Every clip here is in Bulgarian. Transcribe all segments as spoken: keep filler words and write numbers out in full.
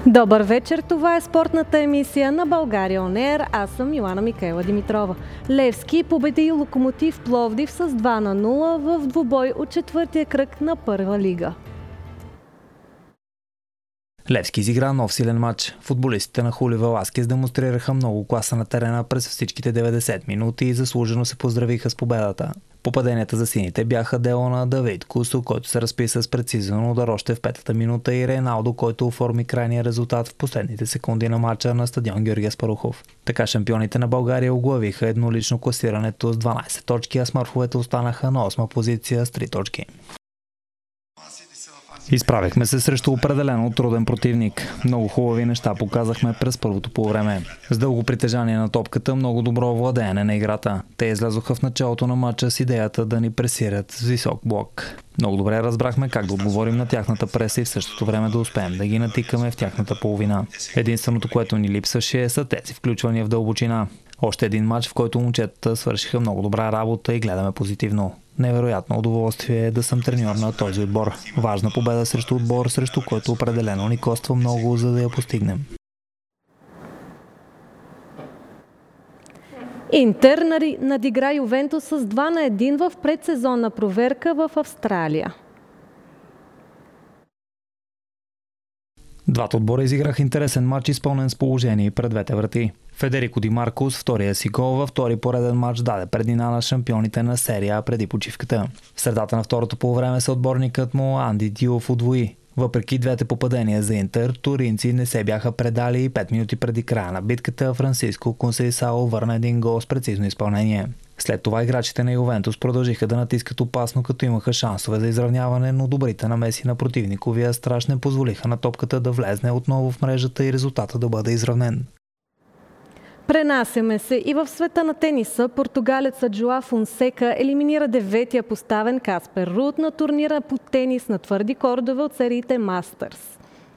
Добър вечер, това е спортната емисия на България Он Ер. Аз съм Йоана Микаела Димитрова. Левски победи Локомотив Пловдив с два на нула в двубой от четвъртия кръг на Първа лига. Левски изигра нов силен матч. Футболистите на Хули Веласкес демонстрираха много класа на терена през всичките деветдесет минути и заслужено се поздравиха с победата. Попаденията за сините бяха дело на Давид Кусо, който се разписа с прецизен удар още в петата минута, и Рейналдо, който оформи крайния резултат в последните секунди на матча на стадион Георги Аспарухов. Така шампионите на България оглавиха еднолично класирането с дванадесет точки, а смърфовете останаха на осма позиция с три точки. Изправихме се срещу определено труден противник. Много хубави неща показахме през първото полувреме. С дълго притежание на топката, много добро владеене на играта. Те излязоха в началото на матча с идеята да ни пресират с висок блок. Много добре разбрахме как да отговорим на тяхната преса и в същото време да успеем да ги натикаме в тяхната половина. Единственото, което ни липсваше, са тези включвания в дълбочина. Още един матч, в който момчетата свършиха много добра работа и гледаме позитивно. Невероятно удоволствие е да съм треньор на този отбор. Важна победа срещу отбор, срещу който определено ни коства много, за да я постигнем. Интер надигра Ювентус с два на едно в предсезонна проверка в Австралия. Двата отбора изиграха интересен матч, изпълнен с положение пред двете врати. Федерико Ди Маркос втория си гол във втори пореден матч даде преднина на шампионите на серия преди почивката. В средата на второто полувреме съотборникът му Анди Диоф удвои. Въпреки двете попадения за Интер, туринци не се бяха предали и пет минути преди края на битката Франциско Консейсао върна един гол с прецизно изпълнение. След това играчите на Ювентус продължиха да натискат опасно, като имаха шансове за изравняване, но добрите намеси на противниковия страж не позволиха на топката да влезне отново в мрежата и резултата да бъде изравнен. Пренасяме се и в света на тениса. Португалецът Жоао Фонсека елиминира деветия поставен Каспер Руд на турнира по тенис на твърди кордове от сериите Мастърс.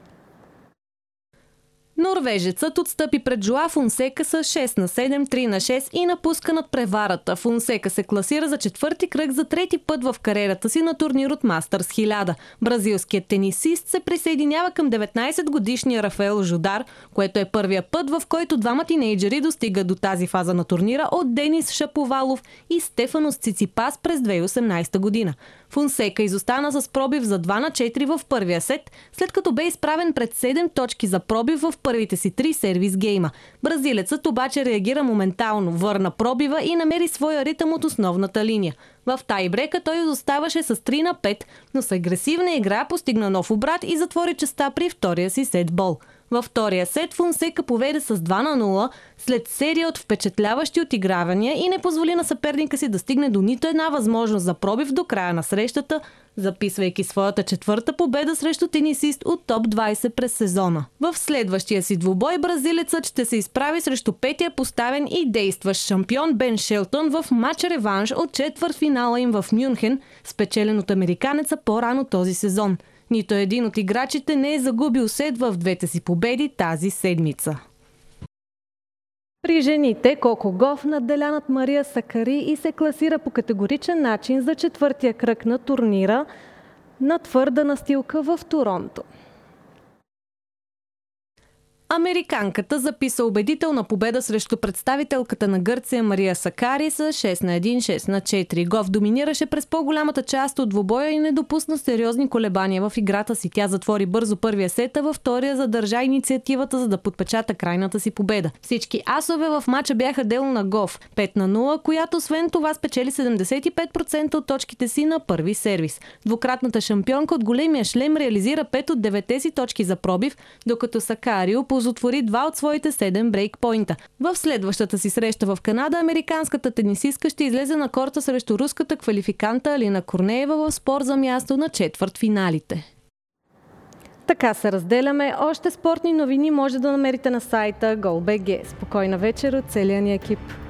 Норвежецът отстъпи пред Жоао Фонсека с шест на седем, три на шест и напуска над преварата. Фонсека се класира за четвърти кръг за трети път в кариерата си на турнир от Мастърс хиляда. Бразилският тенисист се присъединява към деветнадесетгодишния Рафаел Жодар, което е първия път, в който двама тинейджери достигат до тази фаза на турнира от Денис Шаповалов и Стефанос Циципас през две хиляди и осемнадесета година. Фонсека изостана с пробив за два на четири в първия сет, след като бе изправен пред седем точки за пробив в първите си три сервис гейма. Бразилецът обаче реагира моментално, върна пробива и намери своя ритъм от основната линия. В тайбрека той изоставаше с три на пет, но с агресивна игра постигна нов обрат и затвори честа при втория си сетбол. Във втория сет Фонсека поведе с два на нула след серия от впечатляващи отигравания и не позволи на съперника си да стигне до нито една възможност за пробив до края на срещата, записвайки своята четвърта победа срещу тенисист от топ двадесет през сезона. В следващия си двубой бразилецът ще се изправи срещу петия поставен и действащ шампион Бен Шелтън в матч-реванш от четвъртфинала им в Мюнхен, спечелен от американеца по-рано този сезон. Нито един от играчите не е загубил сет в двете си победи тази седмица. При жените Коко Гауф надделя над Мария Сакари и се класира по категоричен начин за четвъртия кръг на турнира на твърда настилка в Торонто. Американката записа убедителна победа срещу представителката на Гърция Мария Сакари с шест на едно, шест на четири. Гауф доминираше през по-голямата част от двубоя и не допусна сериозни колебания в играта си. Тя затвори бързо първия сет, а във втория задържа инициативата, за да подпечата крайната си победа. Всички асове в мача бяха дело на Гауф пет на нула, която освен това спечели седемдесет и пет процента от точките си на първи сервис. Двукратната шампионка от големия шлем реализира пет от деветте си точки за пробив, докато Сакари отвори два от своите седем брейкпойнта. В следващата си среща в Канада американската тенисистка ще излезе на корта срещу руската квалификанта Алина Корнеева в спор за място на четвъртфиналите. Така се разделяме. Още спортни новини може да намерите на сайта гол точка би джи. Спокойна вечер от целия ни екип.